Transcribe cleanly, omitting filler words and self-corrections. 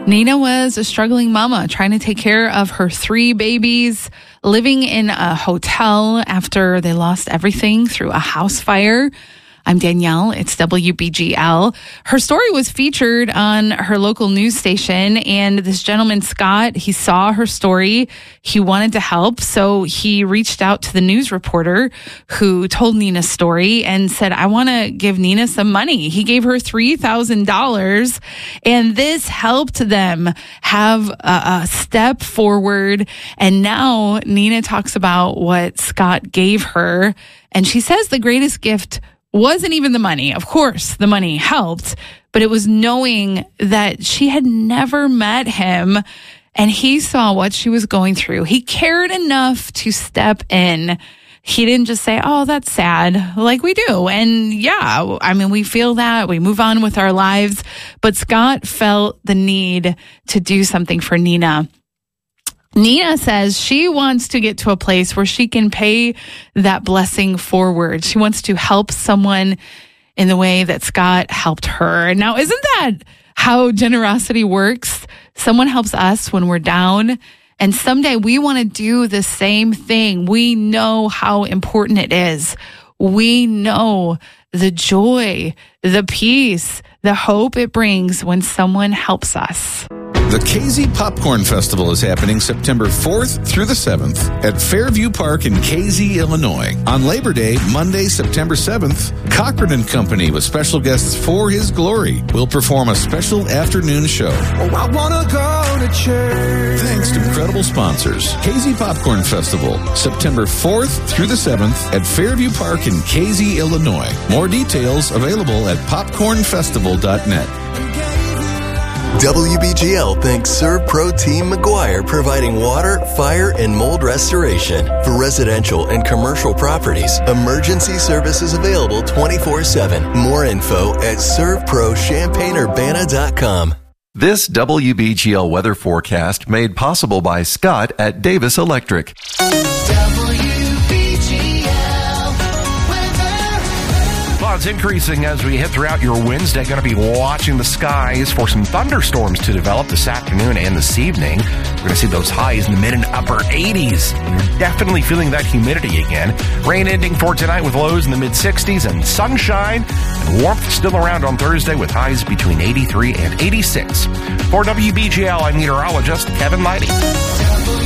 Nina was a struggling mama trying to take care of her 3 babies, living in a hotel after they lost everything through a house fire. I'm Danielle. It's WBGL. Her story was featured on her local news station, and this gentleman, Scott, he saw her story. He wanted to help, so he reached out to the news reporter who told Nina's story and said, I want to give Nina some money. He gave her $3,000, and this helped them have a step forward. And now Nina talks about what Scott gave her, and she says the greatest gift wasn't even the money. Of course, the money helped, but it was knowing that she had never met him and he saw what she was going through. He cared enough to step in. He didn't just say, oh, that's sad, like we do. And yeah, I mean, we feel that. We move on with our lives. But Scott felt the need to do something for Nina. Nina says she wants to get to a place where she can pay that blessing forward. She wants to help someone in the way that Scott helped her. Now, isn't that how generosity works? Someone helps us when we're down, and someday we want to do the same thing. We know how important it is. We know the joy, the peace, the hope it brings when someone helps us. The KZ Popcorn Festival is happening September 4th through the 7th at Fairview Park in KZ, Illinois. On Labor Day, Monday, September 7th, Cochran & Company with special guests For His Glory will perform a special afternoon show. Oh, I want to go to church. Thanks to incredible sponsors. KZ Popcorn Festival, September 4th through the 7th at Fairview Park in KZ, Illinois. More details available at popcornfestival.net. WBGL thanks ServPro Team McGuire, providing water, fire, and mold restoration. For residential and commercial properties, emergency services available 24/7. More info at ServProChampagneUrbana.com. This WBGL weather forecast made possible by Scott at Davis Electric. Clouds increasing as we hit throughout your Wednesday. Going to be watching the skies for some thunderstorms to develop this afternoon and this evening. We're going to see those highs in the mid and upper 80s. You're definitely feeling that humidity again. Rain ending for tonight with lows in the mid 60s and sunshine and warmth still around on Thursday with highs between 83 and 86. For WBGL, I'm meteorologist Kevin Leidy.